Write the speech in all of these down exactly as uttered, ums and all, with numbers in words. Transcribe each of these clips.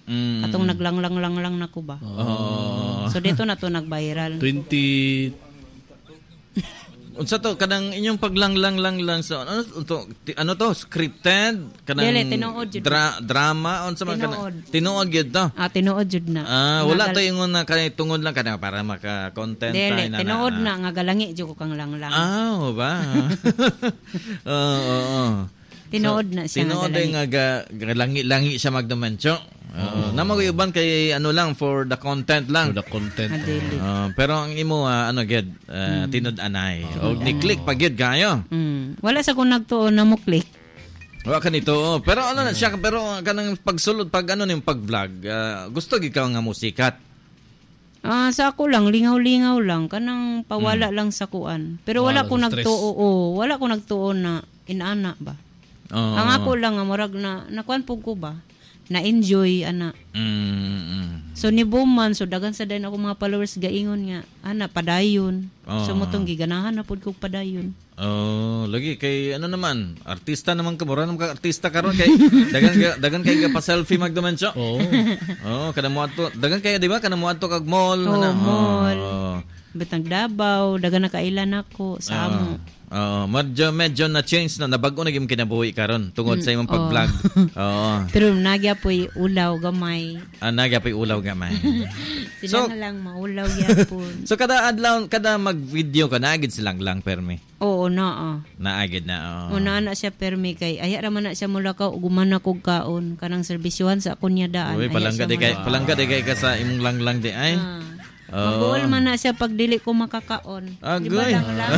Mm. Katong naglanglang-lang-lang na ko ba. Oh. So dito na to nag-viral. twenty Unsa to kanang inyong paglanglang-lang lang sa ano to ano to scripted kanang Dili, tinuod jud. dra- drama unsa man Tinuod. kanang tinuod gyud to. Ah, tinuod jud na. Ah, wala Nga to gal- ingon na kanay tungod lang kana para maka-content tayo Dili, na. tinuod na nga galangi jud ko kang langlang. Ah, oh, ba? Oo, oo, oo. Tinuod na siya Tinuod nga ay nga ga- galangi-langi siya magdamantyo. Uh, Namaguyuban kay ano lang for the content lang. for the content. Ah, dili. Uh, pero ang imo uh, ano gid uh, tinud-anay. O ni click pa gid kayo. Mm. Wala sa kung nagtuon na mo click. Wa kanito. oh. Pero ano na siya pero kanang pagsulod pag ano ning pag-vlog, uh, gusto gid ka nga musikat. Ah, sa ako lang lingaw-lingaw lang kanang pawala lang sa kuan. Pero wala, Wala ko sa nagtuo, oh, wala ko nagtuon na inana ba. Oo. Ang ako lang nga murag na nakuan pug ko ba. Na-enjoy ana. Mm, mm. So ni Bowman, so dagan sa din ako mga followers gaingon nga ana padayon. Oh. So motong giganahan na pud ko padayon. Oh, lagi kay ano naman, artista naman ka, mura naman ka artista karon kay dagan ka- dagan kay ka pa selfie magdamensyo. Oo. Oh, kada mo ato, dagan kay di ba kana mo ato kag mall Oh, ana. mall. Oh. Betang Davao, dagan na kailan ako sa amo. Oo, medyo medyo na change na nabago na gyud kinabuhi karon tungod sa imong pag-vlog. Oo. Pero nagya po'y ulaw gamay. Ah, nagyapay ulaw gamay. Sila So- na lang maulaw yapon. So kada adlaw kada mag-video ka naagid silang lang permi. Oo na ah. Naagid na. Oh. Una na siya permi kay aya ra man na siya mula ka ugumana kog kaon kanang serbisyohan sa kunya daan. Uy, Aya palangga siya di kay mula. palangga di kay ka sa imong langlang di ay. Ah. Oh. Mag-uol man na siya pag dili ko makakaon. Di ba Agoy. lang lang?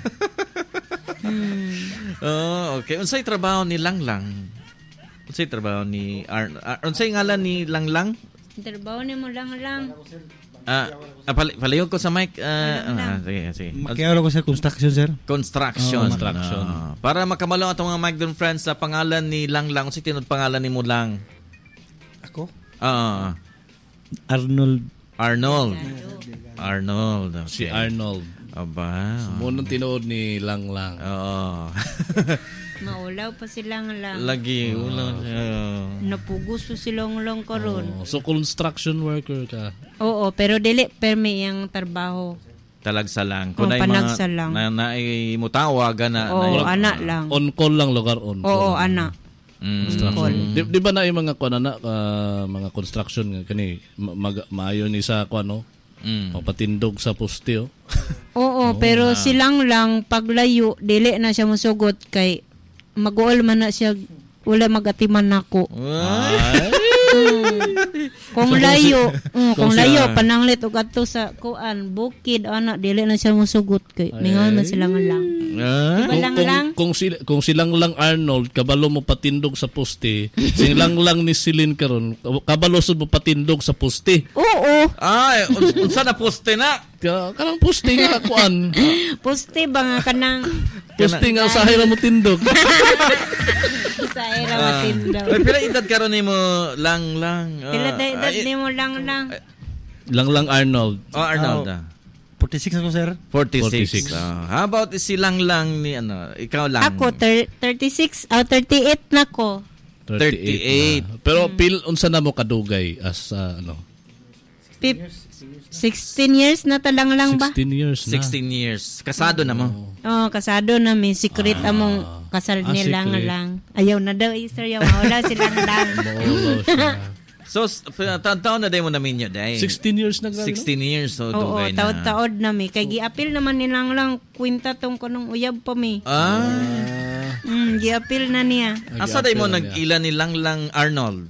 hmm. Oh, okay. Unsay trabaho ni Langlang? Unsay trabaho ni Ar, Ar unsay ngalan ni Langlang? Trabaho ni mo lang lang. Ah, ah pali, palihog ko sa mic. Ah, ah, sige, sige. Makiaw ko sa construction, sir. Construction. Oh, construction. Ah, para makamalo atong mga mic friends sa pangalan ni Langlang. Unsay tinud pangalan ni mo lang? Ako? Ah, Arnold. Arnold. Arnold. Okay. Si Arnold. Aba. Munong tinuod ni Langlang. Oo. Maulaw pa silang lang. Lagi ulo. Napugos so silang lang karon. Oh, so construction worker ka. Oo, pero dili permi yung trabaho. Talagsa lang. Oh, Kung na panagsa lang. na na ay mutawagan na. Oo, na ana lang. On call lang lugar on call. Oo, ana. Mm. Construction. Di, di ba na yung mga kuan na uh, mga construction nga kani ma- mag, maayo ni sa kuan no? Mm. Papatindog sa poste oh. Oo, pero silang lang paglayo dili na siya mosugot kay mag-uol man na siya wala magatiman nako. Ay. Kung layo, mm, kung Kung layo siya- pananglit og adto sa kuan bukid ana dili na siya mosugot kay mingon man silang lang. Ah? Diba Kung, lang kung, lang? kung, sila, kung silang lang Arnold, kabalo mo patindog sa poste, silang lang ni Celine karon, kabalo sud mo patindog sa poste. Oo, Ay, un- unsa na poste na? Ka, kanang poste nga kuan. poste ba nga kanang Poste nga usahay ra mo tindog. sa era matindaw. Ay, pila edad karon nimo lang lang. Ah, Pila da edad ay, nimo lang lang. lang lang Arnold. Oh, Arnold. ah. forty-six ako, sir. forty-six. forty-six. Ah, how about si lang lang ni ano? Ikaw lang. Ako thir- thirty-six, ah thirty-eight na ko. thirty-eight. na. Pero pil unsa na mo kadugay as uh, ano? Pip, sixteen years na talang lang ba? sixteen years na. sixteen years. Kasado na mo. Oh, kasado na may secret among kasal Ah, nila nga secret. lang. Ayaw na daw istorya mawala silang lang. Molo siya. So, s- pa- ta- taon na day mo namin yun, day. sixteen years na grabe. sixteen years. So, Oo, dugay na. taod-taod na mi. Kay giapil naman nilang lang kwenta tong kunong uyab pa mi. Ah. Mm, giapil na niya. Asa day mo nag-ila ni Lang Lang Arnold?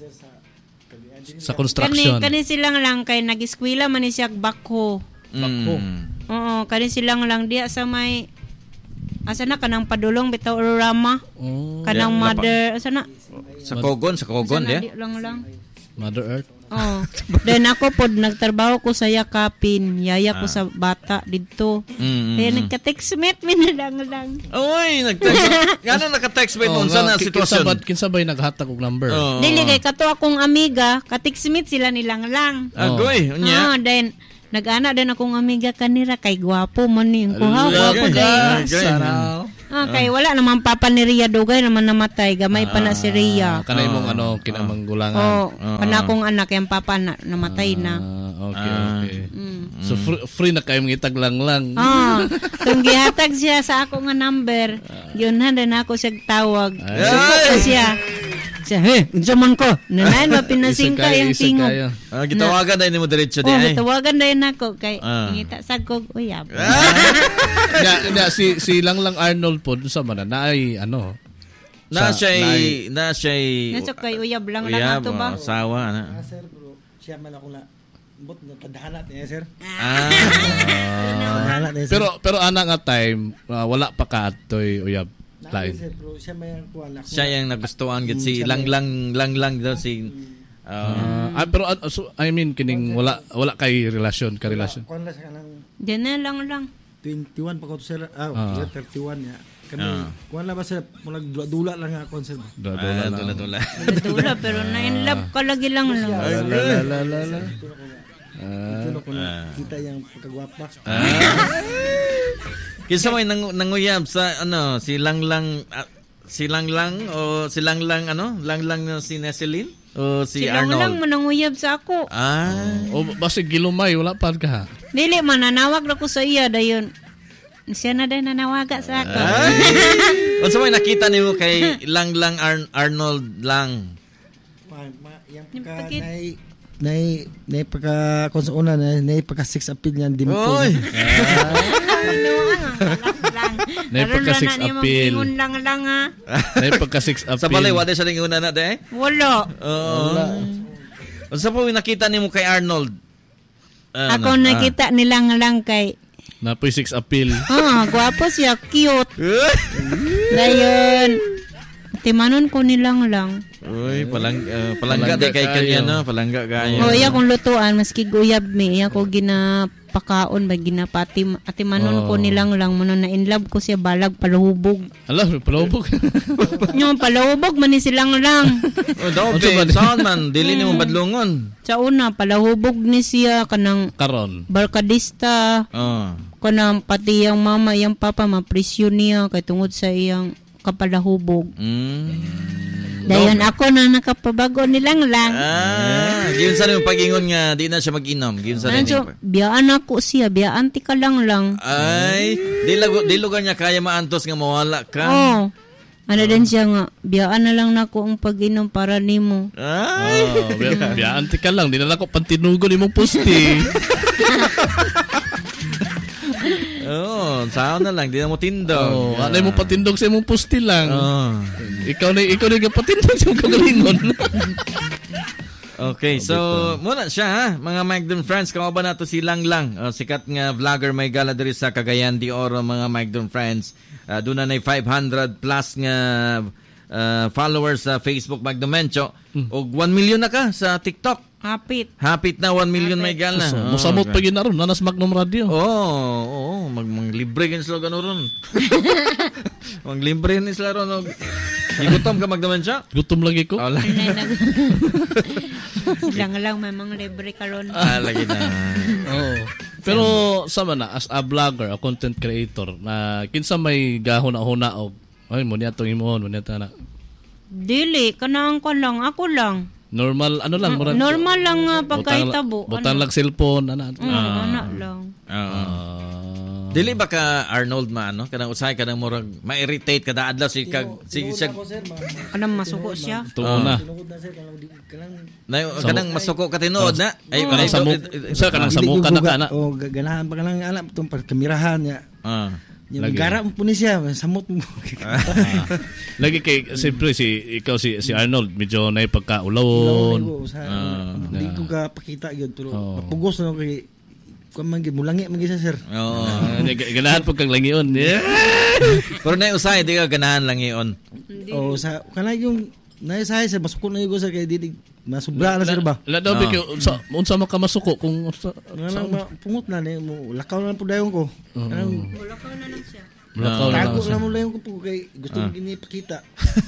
Sa Kani construction. kani silang lang kay nag-eskwela man ni siya bakho. Bakho. Oo, kani silang lang diya sa may asa na kanang padulong bitaw Aurorama. Oh, Kanang Yeah, mother asa na? Sa Kogon, sa Kogon, Asa na, di? di lang lang. Mother Earth. Oh. Then ako pod nagtrabaho ko sa yakapin, yaya ko sa bata didto. Mm, Kaya nagka-textmate mi na lang lang. Oy, nag-text. Gano'n naka-text ba Oh, unsa na nga, ki- sitwasyon? Kinsa ba kinsa ba'y naghatag og number? Oo. Dili kay kato akong amiga, ka-textmate sila nilang lang. Agoy, unya. Ah, then nag-ana din akong amiga kanira kay gwapo man ni ko ha, Ay, gwapo ay, gay. ay. Saraw. Ah, kay wala naman papa ni Ria dugay naman namatay, gamay pa na si Ria. Ah, kanay mong ano, kinamanggulangan. Oh, kana kong anak yung papa na namatay na. Ah, okay, okay. Mm. So, free, free na kayo ngitag lang lang. Ah, kung gihatag siya sa ako nga number, yun na rin ako siya tawag. Suko ko siya. Siya, he, unsa man ko. Nanay, mapinasing ka yung tingog. Ah, gitawagan na mo diretso di Oh, ay. gitawagan na yun ako. Kay, Ah. ngita sa kog, uyab. na, na, si, si lang lang Arnold po, sa mana, na ay, ano, Na sa- siya'y, na siya'y, Nasa kay uyab lang lang uyab, ato ba? oh, sawa, na. Ah, sir, bro. Siya man ako na. Bot na tadahanat niya, sir. Ah, Tadahanat niya, sir. pero, pero ana nga time, ah, wala pa ka atoy uyab. Nakin, Lain. sir, bro. Siya may kuha na. siya yung nagustuhan gid si lang lang lang lang daw si ah, Ah, pero, ah, so, I mean, kining wala, wala kay relasyon, ka relasyon. Kuha na siya kanang Diyan na lang lang. twenty-one pa ko to, sir. Ah, Ah. thirty-one ya. Kani, Ah. kuha na ba, sir? Mulag dula lang nga ako, sir. Do, do, ah, lang. tula tula. Dula, pero na-in love ka lagi lang lang. La, la, la, la, la. Tulo ko na kita yung pagkagwapa. Kinsa may nang, nanguyab sa ano si lang lang ah, si lang lang o si lang lang ano lang lang na si Neselin o si Silang lang Arnold. mananguyab sa ako. Ah, O, basi gilumay, wala pa ka ha. Dili man nanawag na ko sa iya dayon. Siya na din nanawaga sa ako. unsa may nakita nimo kay lang lang Ar- Arnold lang? Ma, ma, yung Yung pagka, pagkit- nai, nai, nai pagka, kung sa una, nai, nai pagka six appeal niyan, di mo po. Oy. Nay pagka-six appeal. Ingon lang lang ha. Nay pagka six appeal. Sa balay wala siya ning una na de. Wala. Oo. Unsa po yung nakita nimo kay Arnold? Ano? Ako nakita nilang lang kay Napoy six appeal. ah, gwapo siya, cute. Ah. Dayon. Timanon ko nilang lang. Uy, palang uh, palangga Palangga de kay kanya kayo. no, palangga kayo. O iya kung lutuan maski guyab mi, iya ko ginapakaon ba ginapati atimanon ko Oh. nilang lang mo na in love ko siya balag palahubog. Ala, palubog. Yung palahubog man ni silang lang. Oh, dobe, saan man dili nimo badlongon. Sa una palahubog ni siya kanang Karon. barkadista, Oh. kanang pati yang mama yang papa mapresyon niya kay tungod sa iyang kapalahubog. Mm. Dayon ako na nakapabago nilang lang. Ah, giyon sa nimo pagingon nga di na siya mag-inom. Giyon sa Nanso, nimo. biyaan ako siya, biyaan ti ka lang lang. Ay, di lago di lugar niya kaya maantos nga mawala ka. Oh. Ano din siya nga, biyaan na lang nako ang pag-inom para nimo. Ay. Oh, biya, biyaanti ka lang. Di na lang ko pantinugon imong pusti. Oh, sao na lang di na mo tindog. Oh, ano mo patindog sa imong pusti lang. Oh. Ikaw na ikaw na patindog sa imong kagalingon. Okay, so muna siya ha, mga Magdon friends, kamo ba nato si Lang Lang, uh, sikat nga vlogger may gala diri sa Cagayan de Oro, mga Magdon friends. Uh, doon na five hundred plus nga uh, followers sa Facebook Magdomencho. Og one million na ka sa TikTok. Hapit. Hapit na one million may gala. So, Oh, musamot okay. pa ginaron nanas Magnum Radio. Oo, oh, oh, mag maglibre kan sila gano ron. Maglibre ni sila ron. og- Igutom ka Magdomencho? Gutom lagi ko. Wala. Silang lang may mga libre karon. Ah, lagi na. Oh. Pero sa man na as a vlogger, a content creator na kinsa may gahon na huna og ay mo niya tong imon, mo niya ta na. Dili, kanang ko lang, ako lang. Normal ano lang murag Normal lang nga butang- pagkaitabo. Butang lang cellphone ana. Mm, ana lang. Oo. Ah. Dili ba ka Arnold maano kanang usay kanang murag ma-irritate kada adlaw si kag si siya Ako, sir, ma, Kanang masuko siya. Tuo na. tinugod na, sir, kanang di, kanang, na, kanang masuko ka tinuod na ay Kanang ay- samu ay- sa kanang dili samu ko ka na guga- kana. Oh, ga- ganahan pa ka lang, alam, itong pagkamirahan niya. Ah. Yung Lagi. gara mo po ni siya, samot mo. Ah. Lagi kay siyempre si ikaw si si Arnold medyo nay Ulawon pagkaulawon. ko, sa, Ah. hindi ko ka pakita yun, pero Oh. mapugos na ako kay, kung man, mulangi, mag-isa, sir. Oo. Ah, ganahan pag kang langion. Yeah. Pero na usay di ka ganahan lang iyon. O, sa, kana yung, naisahay, sir, masukot na yung ko, sir, kaya di, masubra na, sir, ba? La daw Ah. bigyo unsa unsa man ka masuko kung unsa Nga lang, ma- pungot na, ni, mo, lakaw na lang po dayon ko. Kanang, Mulakaw na lang siya. Mulakaw na tago lang na mo lang ko po, kay gusto mo ginipakita.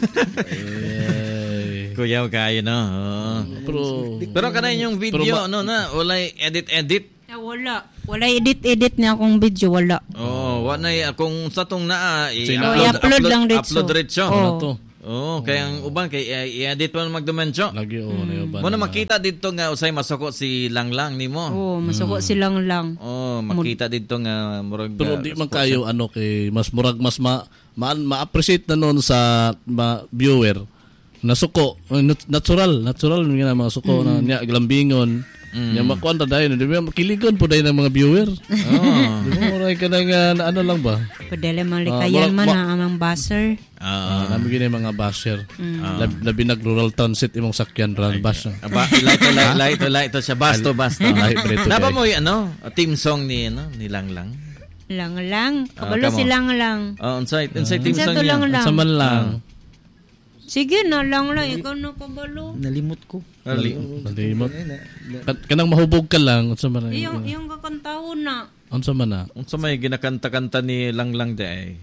Eh, Kuya kayo no. Oo. pero Pero kanay yung video Pero ba- no na walay edit edit. Eh, wala. Wala edit-edit na akong video, wala. Oh, Wa na y- kung sa tong naa Sino? Oh, i-upload lang dito. Upload diretso. Oh. Ano to? Oh, kaya ang uban kay i- i-edit pa magdumenso. Lagi o mm. Mo na makita dito nga usay masuko si Langlang nimo. Oh, masuko silang lang. Oh, makita dito nga murag Pero uh, di man kayo ano kay mas murag mas ma, ma, ma-appreciate na noon sa ma, viewer. Nasuko, nat- natural, natural nga mga suko na niya glambingon. Mm. Nya makuan ta dayon, di ba makiligon po dayon ng mga viewer. Oh. Di mo ray ka nga na ano lang ba? Padala malikayan Ah, man ma- na amang buzzer. Ah, Uh, Nami gini mga basher. Lab, labi nag rural town set imong sakyan ran bash. aba, light to light, light to light to siya basto basto. Light to Napa light. mo y- ano, team song ni ano, ni Langlang. Lang lang. Ah, Kabalo kamo. silang lang. Oh, unsay unsay team Unsa song to lang niya? lang? Sa man lang. Sige na lang lang. Ikaw na kabalo. Nalimot ko. Ali. Nalimot. Kan- Kanang mahubog ka lang unsa man. Iyong, iyong kakantahon na. Unsa man na? Unsa may ginakanta-kanta ni Langlang di ay?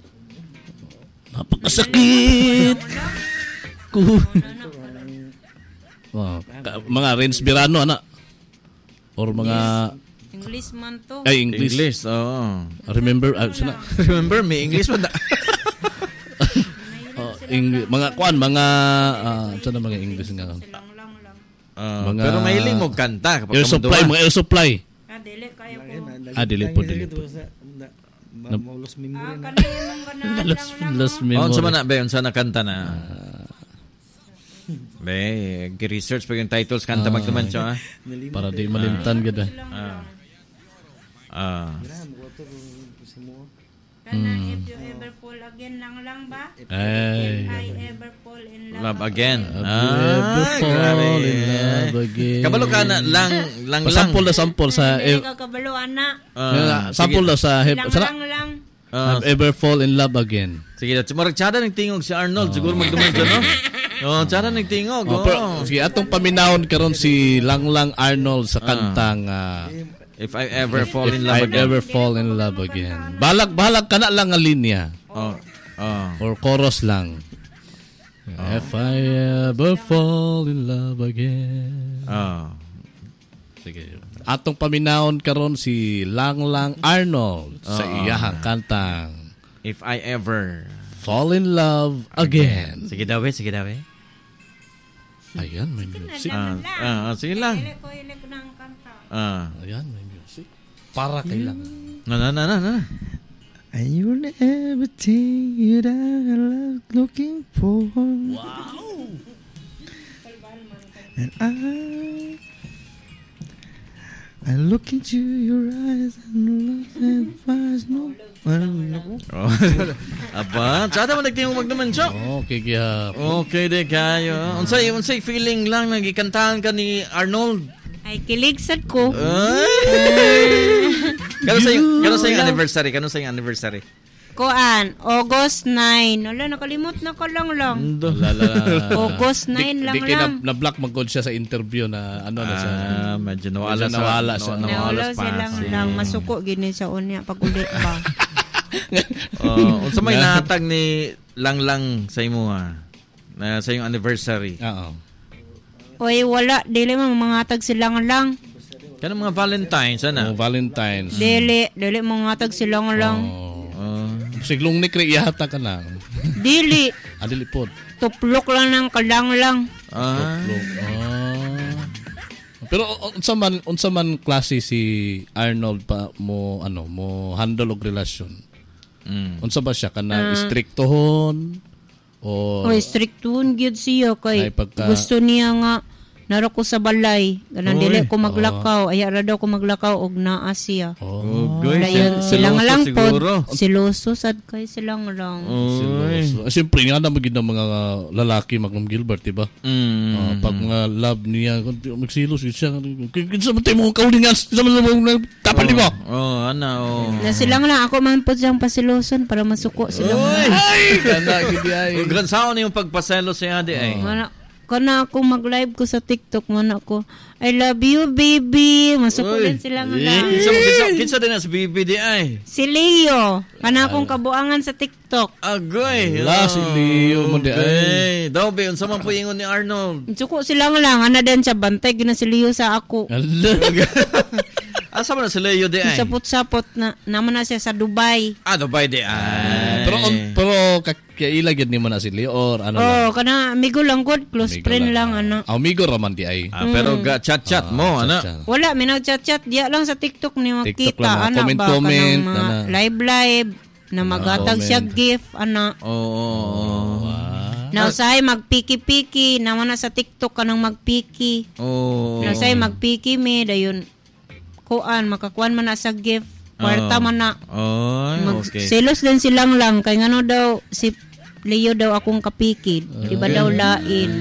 Napakasakit. Ko. Wow. Ka- mga Renz Birano ana. Or mga English man to. ay English. English, oo. Remember uh, sana. Remember me, English man da. Oh, Eng- mga kuan mga uh, sana mga English nga. Lang lang lang. Ah, Mga- pero mahilig mo kanta kapag Air supply, mga air supply. Ah, dili kayo ko. Ah, dili po, dili po. Maulos memory Ah, na. kanina mong ganahan Last, lang lang. last Oh, unsa man memory. na be, unsa na kanta na? Be, gi-research pa yung titles kanta magdumancho ah. Para di malimtan gada. Ah. Kanang if you ever fall again lang lang ba? Ay. I ever fall in love. Love again. Never Ay, fall grabe. in love again. Kabalo ka na lang lang lang. Sample na sample sa Dili eh, ka kabalo ana. Ah, sample na sa hep- Lang sana lang lang. ah, I've ever fall in love again. sige, dat murag tsada nagtingog si Arnold, siguro magdumancho no. Oh, tsada nagtingog. Oh, Oh. pero, sige, atong paminahon karon si Langlang Arnold sa kantang ah, If I ever fall If in love I've again. ever fall in love again. Balag balag kana lang nga linya Oh. Oh. or chorus lang. If I ever fall in love again. Oh. Sige. Atong paminahon karon si Langlang Arnold sa iyahang kantang If I ever. Fall in Love Again. Sige daw, eh, sige daw. eh. Ayan, may music. Ah, ah, sige lang. Dili ko ili ko nang kanta. Ah. Ayan, may music. Para kailangan. Na na na na. na. And you're everything that I love looking for. Wow. And I I look into your eyes and look and find no. Ano? Oh. Aba, tsada man nagtingog magdumancho. Okay, kaya Okay de kayo. Unsay unsay feeling lang nagikantahan ka ni Arnold? Ay kilig sad ko. Kano sa kano sa yung anniversary? Kano sa yung anniversary? Kuan, August nine. Wala nakalimot na ko lang lang. lala. August nine lang Di kay na, lang. na-block magkod siya sa interview na ano na siya. Ah, medyo nawala Medyo sa nawala siya. Nawala sa siya lang lang masuko gini sa unya pag uli ba. Oh, unsa may nahatag ni Langlang sa imo ha? Na sa yung anniversary. Oo. Oy, wala dili man mangatag silang lang. Kanang mga Valentine's Oh, ana. Valentine's. Dili, dili mangatag silang lang. Oh. Oh. Siglong ni Kri ihata ka lang. Dili, Adili pod. tuplok lang ng kalang lang. Ah. Ah. Pero un- unsa man unsa man klase si Arnold pa mo ano mo handle og relasyon. Mm. Unsa ba siya kana striktohon o Oy, strictun gyud siya kay Ay, pagka- gusto niya nga naro ko sa balay. Ganun Oy. dili ko maglakaw. Aya ra daw ko maglakaw og naa siya. Oh, Goy, Dayon sil- silang siloso lang siguro. pod. Siloso sad kay silang lang. Oy. so, siyempre nga naman gid ng mga lalaki Magnum Gilbert, diba? Mm. Ah, pag nga love niya, kung magsilos siya, kinsa man tayo mga kaulingan, kinsa man mo tapal di mo. Oh, ana oh. Na silang lang ako man pod siyang pasiloson para masuko silang. Ay, kana gid ay. Gan sao na yung pagpaselo sa adi ay. Mana kana ako mag-live ko sa TikTok man ako. I love you baby. Masuko Uy. din silang lang. Kinsa kinsa kinsa din as B B D ay. Si Leo. Kana akong kabuangan sa TikTok. Agoy. La, si Leo mo di ay. Okay. Daw be unsa man po ingon ni Arnold? Suko silang lang. Ana din siya bantay. Gina si Leo sa ako. Ala. Asa man na si Leo di ay? Sapot-sapot na naman na siya sa Dubai. Ah, Dubai di ay. Pero on, pero kaila gyud nimo na si Leo or ano lang. Oh, kana amigo lang good, close Amigo friend lang, lang. ano. Ah, amigo raman di ay. Ah, pero ga chat-chat mo, ano? Chat-chat. Wala, may nag-chat-chat. Diya lang sa TikTok ni TikTok makita. lang, mga Ana ba? comment-comment, Kanang mga ana. live-live. Na magatag siya comment. gift. Ana. Oo. Na usahay magpiki-piki. Naman na sa TikTok ka nang magpiki. Oo. Na usahay magpiki mi. Dayon, kuan, makakuan man na sa gift. Kwarta Oo. man na. Ay, Mag- okay. Selos din silang lang. Kaya nga daw, si Leo daw akong kapikid. Di ba daw lain?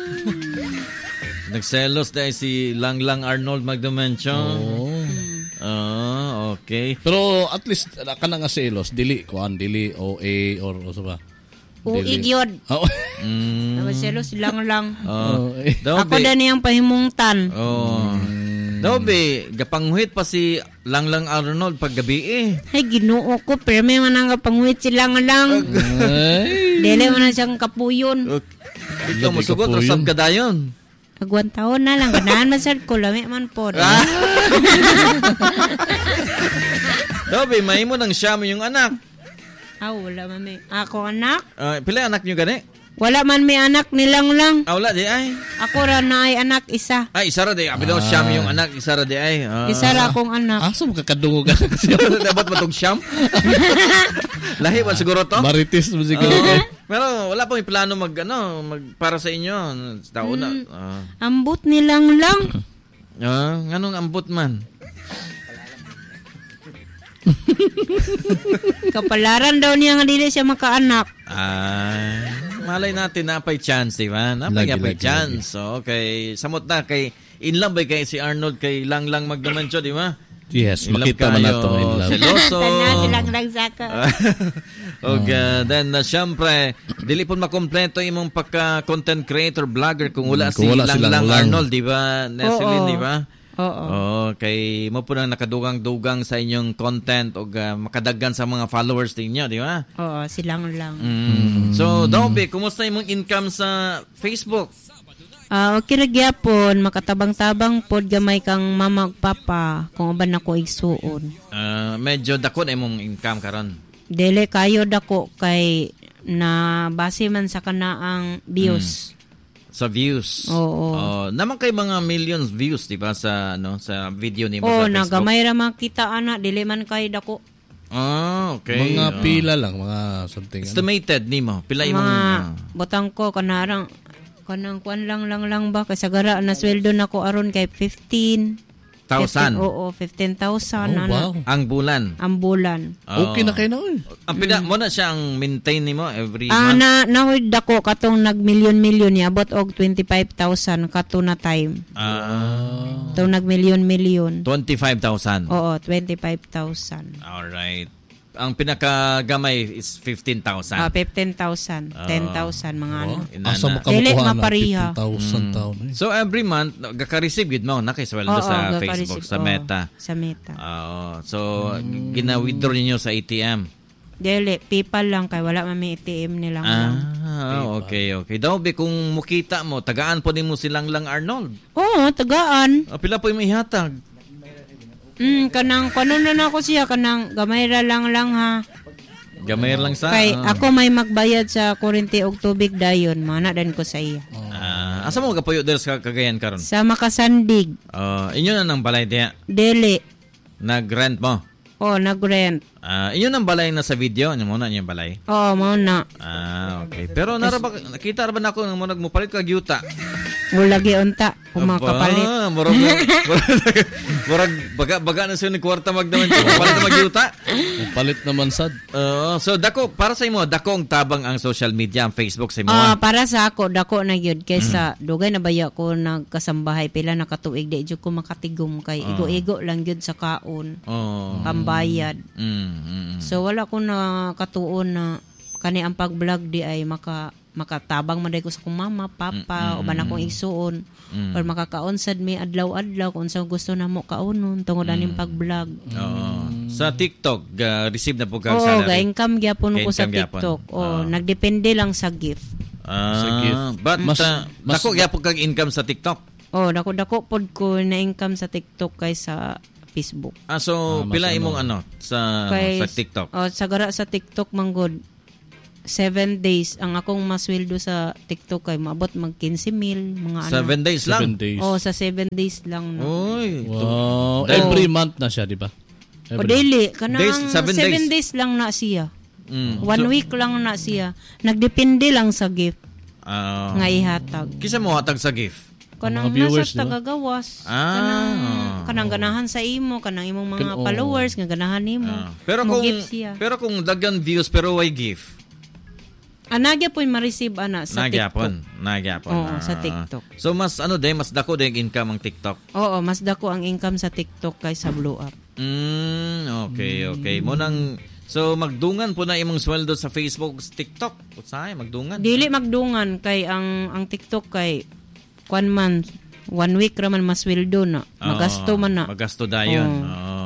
Nagselos dahil si Langlang Arnold Magdimension. Oh. Ah, okay. Pero at least ka na nga selos, dili kuan, dili O A or o sa ba? Uig yun. Oh. Mm. Diba selos silang lang. Oh. Ako din niyang pahimungtan. Oh. Daw be, gapanghuit pa si Langlang Arnold pag gabi eh. Ay, ginoo ko. Pero may manang kapanguit silang lang. Ay. Dili mo na siyang kapuyon. Okay. Ikaw masugot, po rasab yun. ka dayon. Agwan taon na lang. Ganahan masad ko. Lami man po. Daw be, may mo nang siya mo yung anak. Ah, wala man may. Ako anak? Uh, pila anak nyo gani? Wala man may anak nilang lang. Ah, wala di ay. Ako ra na ay anak isa. Ay, isa ra di. Abi daw siya mo yung anak, isa ra di ay. Ah. Isa ra akong anak. Asa mo kakadungo ka? Dapat matong siyam? Lahi ba siguro to? Marites mo siguro. Oo. Pero wala pa may plano mag, ano, mag, para sa inyo. Taon na. Ah. Ambot nilang lang. Ah, nganong ambot man? Kapalaran daw niya nga dili siya makaanak. Ah, malay natin na pa'y chance, di ba? Napay Lagi, nga pa'y lagi, chance. So, okay. Samot na kay in love ba kay si Arnold kay Langlang Magdamancho, di ba? Yes, In love makita man kayo, nato in love. Seloso. Tanan silang lang saka. Okay, then uh, syempre, dili po makompleto imong pagka-content creator, vlogger kung wala Hmm, kung si wala si Langlang Langlang. Arnold, di ba? Neselin, Oo. di ba? Oo. Oh, kay mo po nang nakadugang-dugang sa inyong content o uh, makadaggan sa mga followers ninyo, di ba? Oo, silang lang. Mm. So, Dobe, kumusta imong income sa Facebook? Ah, okay ra gyapon, makatabang-tabang pod gamay kang mama ug papa kung uban ako igsuon. Uh, medyo dako na imong income karon. Dili kayo dako kay na base man sa kanaang views. Sa views. Oo. Oh, naman kay mga millions views, di ba, sa ano, sa video nimo Oh, sa Facebook. nagamay ra makita ana, dili man kay dako. Ah, okay. Mga Oh. pila lang, mga something. Ano. Estimated nimo. Pila imong Mga ah, butang ko kanarang kanang kuan lang lang lang ba kay sagara na sweldo nako aron kay fifteen thousand Oo, fifteen thousand Oh, wow. ang bulan. ang bulan. Oh. Okay na kayo na oy. Ang pina mo na siya ang maintain nimo every Ah, month. na nahoy dako katong nag million million niya abot og twenty-five thousand kato na time. Ah, Katong nag million million. twenty-five thousand. Oo, twenty-five thousand. All right. Ang pinakagamay is fifteen thousand. Ah, fifteen thousand, ten thousand mga ano. Inana. Asa mo ka Dili, makuha na mapariha. fifteen thousand taon. eh. So every month gaka-receive gid mo nakisweldo Oo, sa gaka-receive. Facebook, sa Oo, Meta. Sa Meta. Oo. So gina-withdraw niyo sa A T M. Dili, PayPal lang kay wala man may A T M nilang lang. Ah, okay, okay. Daw be kung mukita mo, tagaan po nimo silang lang Arnold. Oo, tagaan. Ah, pila po imong ihatag? Mm, kanang kanon na ako siya kanang gamay ra lang lang ha. Gamay lang sa. Kay ah. ako may magbayad sa kuryente og tubig dayon, mana dan ko sa iya. Ah, asa mo kapuyo diri sa Cagayan karon? Sa Makasandig, Ah, inyo na nang balay diha. dili. Nag-rent mo. Oh, nagrent. Ah, inyo nang balay na sa video, ano mo na yung balay? Oh, mao na. Ah, okay. Pero naraba nakita ra ba nako nang mo nagmupalit kag yuta? Wala gi unta kung makapalit. Ah, murag murag baga baga na sa ni kwarta magdaman palit mag yuta. Palit naman sad. Oo, so dako para sa imo dako ang tabang ang social media, ang Facebook sa imo. Ah, para sa ako dako na gyud kaysa dugay na baya ko nagkasambahay pila na katuig di jud ko makatigom kay igo-igo lang gyud sa kaon. Oh. Pambayad. Mm, mm, mm. So wala ko na katuon na kani ang pag-vlog di ay maka makatabang man ko sa akong mama, papa, uban akong igsuon or makakaonsad mi adlaw-adlaw kung sa gusto na mo kaunon tungod aning pag-vlog. Oo. Sa TikTok, uh, receive na po kang Oo, salary. ga-income gyapon ko sa Ga-income gyapon. TikTok. Oh, Oo. nagdepende lang sa gift. Ah, Sa gift. but Mas- uh, mas- dako gyapon kang income sa TikTok. Oh, dako-dako pod ko na income sa TikTok kaysa Facebook. Ah, so Ah, mas pila ano. imong ano sa Kay- sa TikTok? Oh, sa gara sa TikTok manggod seven days ang akong masweldo sa TikTok kay maabot mag quince mil mga ano. Seven days Seven lang. days. Oh, sa seven days lang. No. Uy. Wow. Dahil- Every month na siya, di ba? O Every daily kanang Days, seven, seven days. lang na siya. Mm. One So, week lang na siya. Nagdepende lang sa gift ah, nga ihatag. kisa mo hatag sa gift? Kanang Mga viewers, nasa di ba? tagagawas. Ah. Kanang, kanang ganahan sa imo, kanang imong mga Kan- oh. followers nga ganahan nimo. Ah. Pero Mo kung gift siya. pero kung daghan views pero why gift? Anagya po ma-receive ana sa Nagyapon, TikTok. nagyapon. Oo, Ah. sa TikTok. So mas ano day, mas dako day ang income ang TikTok. Oo, mas dako ang income sa TikTok kaysa Blow Up. Mm, okay, okay. Mo nang so magdungan po na imong sweldo sa Facebook, sa TikTok. Usahay magdungan. Dili magdungan kay ang ang TikTok kay kwan man one week ra man masweldo na. Magasto man na. Magasto dayon. Oo.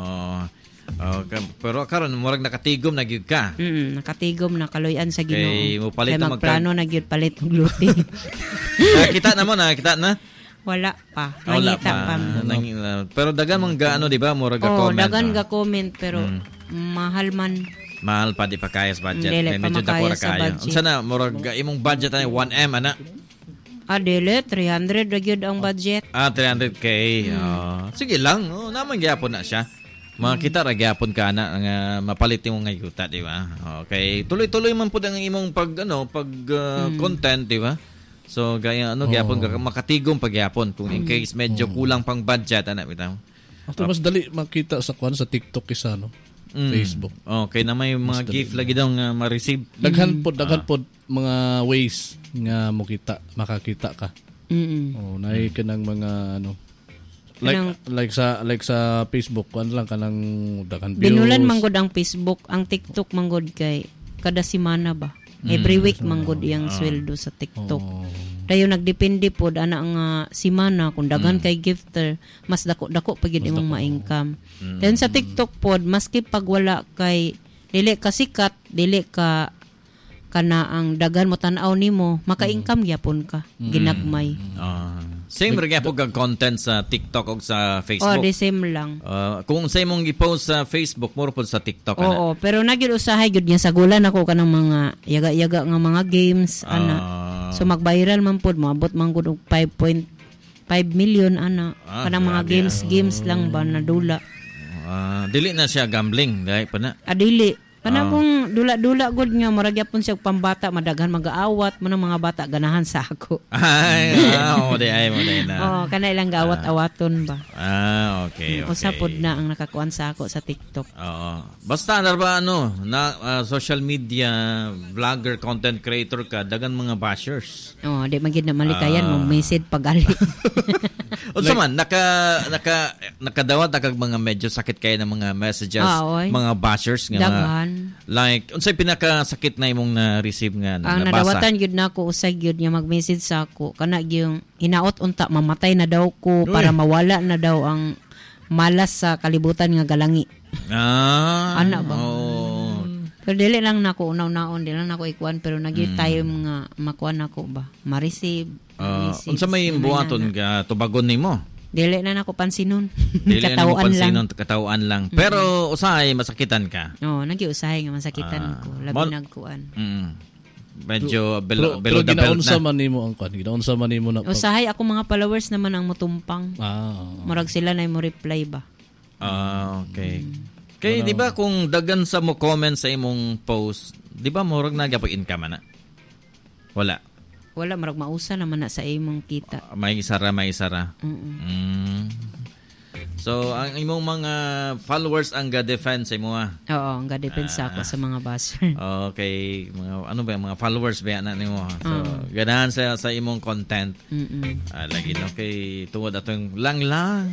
Oh, pero karon murag nakatigom na gyud ka. Mm, nakatigom na kaloyan sa Ginoo. Kay mo palit Kay na magplano na gyud palit og gluten. Nakita na mo, nakita na. Wala pa. Ah, wala Nangita pa. Nang- uh, pero dagan man gaano di ba murag ga Oh, comment. dagan ah. ga comment pero mahal man. Mahal pa di pa kaya sa budget. Dili May pa medyo makaya dako ra sa kayo. budget. Unsa na murag ga imong budget ay one M ana? Ah, dili three hundred ra gyud ang budget. Ah, three hundred K. Oh, sige lang. Oh, naman gyapon na siya. Makita ra gyapon ka na nga mapalit mo nga yuta, di ba? Okay, tuloy-tuloy man pud ang imong pag ano, pag uh, content, di ba? So gaya ano gyapon ka makatigom pag gyapon kung in case medyo kulang pang budget ana bitaw. After mas dali makita sa kwan sa TikTok kisa no. Mm. Facebook. Okay, na may mga gift lagi daw nga ma-receive. Daghan pod, daghan pod mga ways nga mo kita, makakita ka. Mm. Oh, naay kanang mga ano like Kanang- like sa like sa Facebook kwan lang kanang daghan views. Binulan manggod ang Facebook, ang TikTok manggod kay kada semana ba. Every week manggod iyang sweldo sa TikTok. Oh. Dayo nagdepende pod ana nga semana kung daghan kay gifter, mas dako-dako pa gyud imong ma-income. Then sa TikTok pod maski pag wala kay dili ka sikat, dili ka kana ang daghan mo tan-aw nimo, maka-income gyapon ka. Ginagmay. Ah, same ra gyapon kag content sa TikTok o sa Oh, Facebook. the same lang. Ah, kung sa imong i-post sa Facebook, more po sa TikTok ana. Oo, pero nagyud usahay gyud niya sa gulan ako kanang mga yaga-yaga nga mga games ana. Ah. So mag-viral man pod, moabot man gud og five point five million ana. Ah, Kanang mga grabe, games games lang ba na dula. Ah, dili na siya gambling, dai pa na. Adili. Kana kung dula-dula gud nga murag gyapon siya og pambata, madaghan mag-aawat mo ng mga bata ganahan sa ako. Ay, ah, oh, di ay mo dai na. Oh, kana ilang gaawat-awaton ba. Ah, okay, okay. Usa pod na ang nakakuan sa ako sa TikTok. Oo. Basta na ba ano, na ah, social media vlogger, content creator ka, dagan mga bashers. Oh, di man gid na malikayan Ah. mo message pagali. Unsa man naka naka nakadawat na kag mga medyo sakit kay ng mga messages, Ah, oy. mga bashers nga mga, Daghan. like unsay pinakasakit na imong na-receive nga Ang nabasa? nadawatan gyud nako usay gyud nga mag-message sa ako kana gyung hinaot unta mamatay na daw ko para mawala na daw ang malas sa kalibutan nga galangi. Ah. Ana ba? Oh. Pero dili lang nako unaw-naon, dili lang nako ikuan pero nagyud time nga makuan nako ba. Ma-receive. Ah, ma-message, unsa may nga buhaton na- ka tubagon nimo? Dili na nako pansinon. Dili na mo Katawaan lang. pansinon, katawaan lang. Pero usahay masakitan ka. Oh, nagyusahay nga masakitan Ah, ko. Labi mal- nagkuan. Mm. Medyo below, Pero, below pero the belt ginaunsa na. man nimo ang kwan, ginaunsa man nimo na pag- Usahay ako mga followers naman ang mutumpang. Ah. Murag sila na mo reply ba. Ah, okay. Kay di ba kung dagan sa mo comment sa imong post, di ba murag nagyapag income na? Wala. Wala marag mausa naman na sa imong kita. Ah, May isara, may isara. Mm-mm. Mm. So, ang imong mga followers ang ga-defend sa imo ah. Oo, ang gadepensa ako sa mga buzzer. Okay, mga ano ba mga followers ba na nimo? So, ganahan sa sa imong content. Mm-mm. Ah, lagi no kay tungod atong lang lang.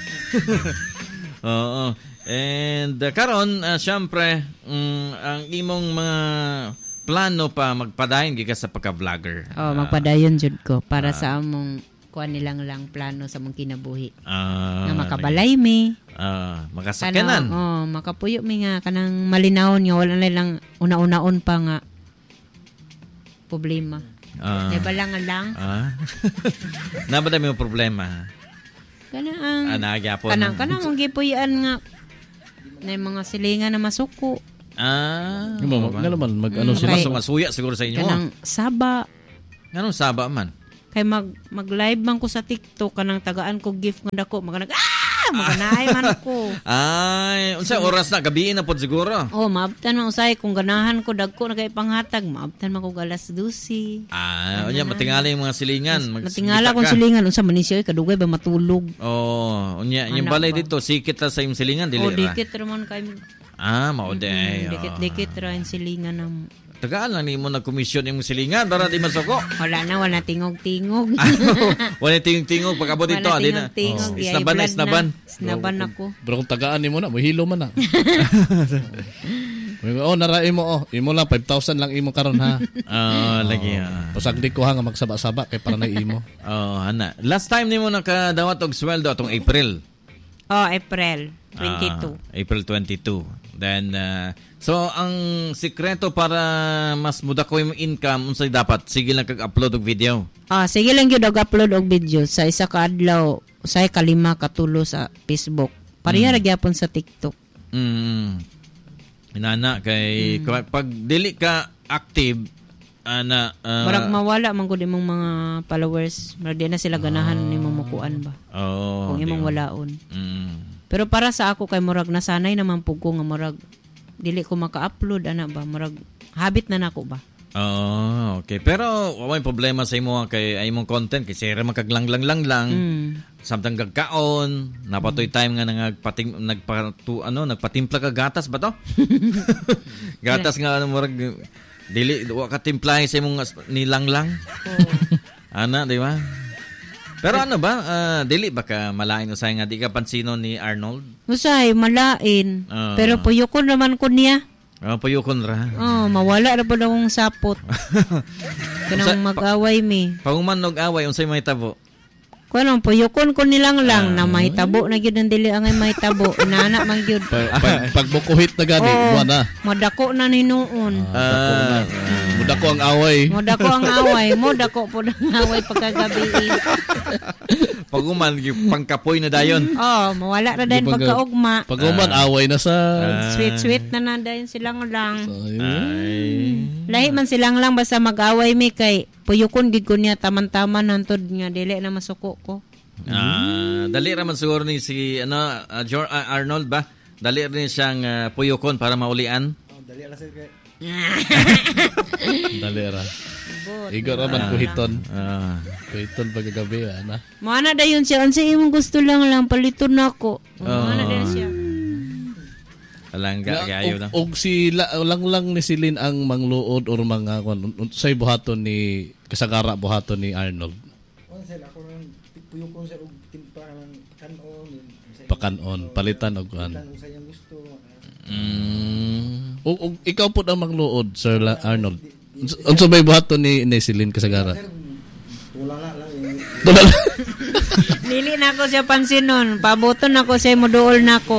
Oo. And uh, karon uh, syempre mm, ang imong mga plano pa magpadayon gikas sa pagka-vlogger. Oh, magpadayon jud ko para sa among kuan nilang lang plano sa mong kinabuhi. Ah, Nga makabalay mi. Ah, Kanang, makasakyanan. oh, makapuyo mi nga kanang malinawon nga wala na lang una-unaon pa nga problema. Ah. May balangan lang. Ah. Nabada mo problema. Kana ang Ah, nagyapon. kanang kanang mong gipuy-an nga na mga silingan na masuko. Ah. Yung mga, nga naman, mag-ano Mm, sila. okay. Mas masuya siguro sa inyo. Kanang saba. Anong saba man? Kay mag mag-live man ko sa TikTok kanang tagaan ko gift nga dako maganag ah maganaay man ko. Ay, unsa oras na gabi na pod siguro. Oh, maabtan man usay kung ganahan ko dagko na kay panghatag, maabtan man ko alas dose. Ah, unya matingala yung mga silingan. Mag- Matingala kita kung ka. silingan unsa man ni siya kadugay ba matulog. Oh, unya yung Anak balay ba? dito sikit ta sa imong silingan dili O ra. dikit ra man kay Ah, mao day. Mm, dikit-dikit ra yung silingan na Tagaan lang nimo nag-commission imong silingan para di masuko. wala na wala tingog-tingog. Wala tingog-tingog pag-abot dito, Wala di na. tingog-tingog. Oh. Di ay Snaban na blood snaban. Snaban ako. Pero kung tagaan ni mo na, mahilo man na. Oh, narai mo, oh. Imo lang, five thousand lang imo karon ha. Ah, lagi. ah. Pasagdi ko ha nga magsaba-saba kay para na imo. Oh, ana. Last time nimo nakadawat og sweldo atong April. Oh, April twenty-two. Ah, April twenty-two. Then uh, so ang sikreto para mas muda ko yung income unsay dapat sige lang kag-upload og video. Ah, sige lang gyud og upload og video sa isa ka adlaw, usay kalima katulo sa Facebook. Pareha ra gyapon sa TikTok. Mm. Inana kay Mm. pag dili ka active ana uh, Murag mawala man gud imong mga followers, murag di na sila ganahan nimo mukuan ba. oh, Kung imong di- walaon. Mm. Pero para sa ako kay murag nasanay naman pug ko nga murag dili ko maka-upload ana ba, murag habit na nako ba. Oh, okay. Pero wala problema sa imo kay ay imong content kay sira magkaglanglang lang lang. Mm. Samtang gagkaon, napatoy time nga nagpating nagpatu ano nagpatimpla ka gatas ba to? Gatas nga ano murag dili wa ka timplahe sa imong as- nilanglang. Oh. Ana, di ba? Pero ano ba? ah, dili ba ka malain usay nga di ka pansino ni Arnold? Usay malain. Ah. Pero puyukon naman ko niya. Ah, payukon ra. Oh, mawala ra pud akong sapot. Sa- Kanang mag-away mi. Panguman og away unsay may tabo? Kuno puyukon ko nilang lang Ah. na mahitabo na gyud ang dili angay mahitabo. Inana man gyud. Pag, pag, pag bukuhit na gani, Oo, buwan na. madako na ni noon. Ah, Muda ko ang away. Modako ang away, modako po ang away pagkagabi. paguman gyud pangkapoy na dayon. Oh, mawala ra din Di ba ga- pagkaugma. Pag uman, away na sa... Ah. Sweet-sweet na na dayon silang lang. Ayun. Ay. Lahi man silang lang basta mag-away mi kay puyukon gid ko niya taman-taman hantod nga dili na masuko ko. Ah, dali ra man siguro ni si ano ah, Jor- ah, Arnold ba? Dali rin siyang ah, puyukon para maulian. Oh, dali ala sir kay. Dali ra. Igo raman kuhiton. Ah. Kuhiton pagkagabi, ana. Mana dayon siya unsa imong gusto lang lang paliton nako. Oh. Mana dayon siya. Alangga gayo lang. Og si la, lang lang ni Silin ang mangluod or mga kwan say buhaton ni kasagara buhaton ni Arnold. On sir ako nang puyukon sir og timpla ng kanon. Pakanon, palitan og kwan. Tan sa iyang gusto. Mm. Og, og ikaw po ang mangluod, Sir La- Arnold. Uns- Unsa may buhaton ni ni Silin kasagara? Wala nga lang eh. Tulad. Dili na ako siya pansinon, pabuton nako siya moduol nako.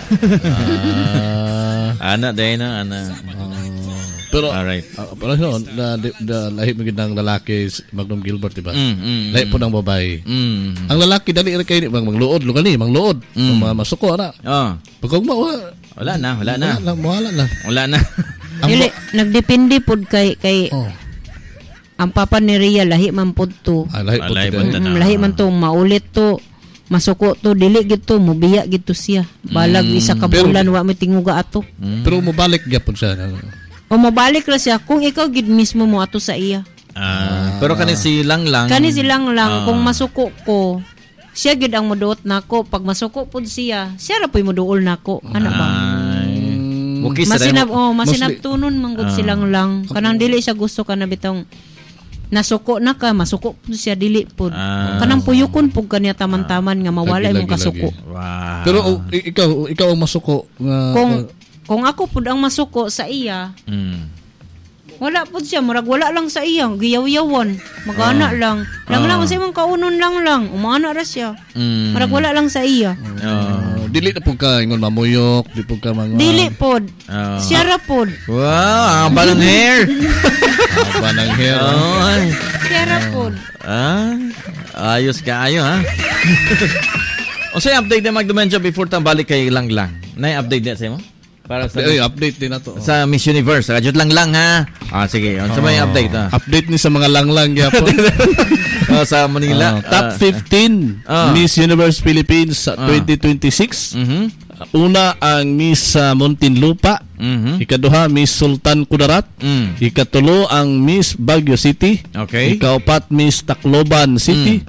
Ah, Ana day na ana. pero Alright. ah, pero no, na, na lahi mo gid ng lalaki si Magnum Gilbert, diba? Mm, mm, Lahi po ng babae. Mm. Ang lalaki dali ra kay ni mang mangluod, lugal ni mangluod. Mm. Mga masuko na. Oh, Pagkog mo wa- wala na, wala na. Wala lang, wala lang. Wala na. Ang Dili nagdepende pud kay kay Oh. ang papa ni Ria lahi man pud to. Ah, lahi po. Lahi po tigay. ta- Mm, lahi man to maulit to. Masuko to dili gid to mubiya gid to siya. Balag isa ka Pero- bulan wa may tinguga ato. Pero mobalik gyapon siya. O mabalik ra siya kung ikaw gid mismo mo ato sa iya. Ah, pero kani si Lang Lang. Kani silang lang Ah. kung masuko ko. Siya gid ang moduot nako pag masuko pud siya. Siya ra puy moduol nako. Ano ba? Ay. Okay sa Masinab rin. oh, Mostly- masinabtunon manggod silang lang. Kanang dili siya gusto kana bitong nasuko na ka, masuko pud siya dili pud. Ah. Kanang puyukon pug kaniya taman-taman nga mawala Lagi, imong lagi, kasuko. Wow. Pero oh, i- ikaw, ikaw ang masuko nga Kung kung ako pud ang masuko sa iya, Mm. wala pud siya, murag wala lang sa iya, giyaw-yawon, magana lang. Lang lang sa imong kaunon lang lang, umana ra siya. Mm. Murag wala lang sa iya. Oh. uh, dili na po ka ingon mamuyok, di po ka mga Dili pod. Oh. Siya ra pod. Wow, ang ng hair. haba ng hair. Oh. ay. Siya ra pod. Ah, ayos ka ayo ha. O say update na magdumension before ta balik kay lang lang. Nay update na sa mo? Para sa Ay, update din na to. sa Miss Universe. Radyo lang lang ha. Ah sige, unsa may update ha? Update ni sa mga langlang gyapon. Oh, sa Manila. Ah, top fifteen ah. Miss Universe Philippines sa twenty twenty-six. Mhm. Una ang Miss uh, Muntinlupa. Mhm. Ikaduha Miss Sultan Kudarat. Mm. Ikatulo ang Miss Baguio City. Okay. Ikaapat Miss Tacloban City.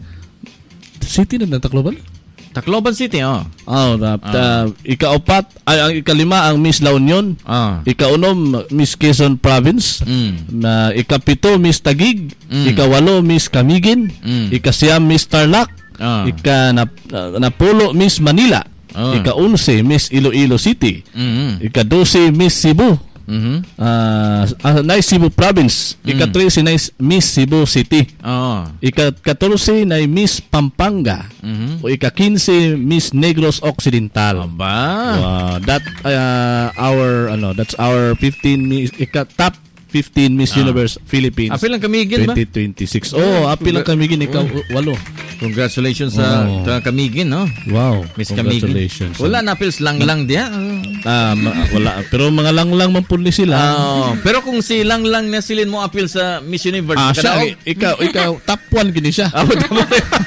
City na na Tacloban? Tacloban City, oh. Oh, na, uh, ikaapat ay ang ikalima ang Miss La Union. Ah. Ikaunom Miss Quezon Province. Mm. Na ikapito Miss Taguig. Mm. Ikawalo Miss Camiguin. Mm. Ikasiyam Miss Tarlac. Ah. Ika na, uh, napulo Miss Manila. Ah. Ika-unse Miss Iloilo City. Mhm. Ika-dose Miss Cebu. Mhm. Uh, uh, Nice Cebu Province. Ika-trese nice Miss Cebu City. Oh. Ika-katorse na Miss Pampanga. Mhm. O ika-quince Miss Negros Occidental. Aba. Wow, that uh, our ano, that's our fifteen Miss ika top fifteen Miss Universe Philippines. Apil lang kamigin ba? twenty twenty-six. Oh, apil lang kamigin ikaw walo. Congratulations sa Oh. ta Kamigin, no? Wow. Miss Kamigin. Congratulations. Wala na apils lang lang diya. Ah, ma- wala. Pero mga lang-lang man puli sila. Oh, pero kung si lang lang na silin mo apil sa Miss Universe, Ah, siya, kadaog. ikaw, ikaw, top one gini siya. Ah, tama.